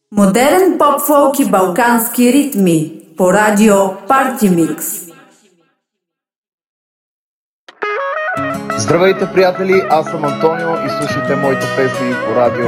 Модерен поп-фолк и балкански ритми по радио Party Mix. Здравейте, приятели! Аз съм Антонио и слушайте моите песни по радио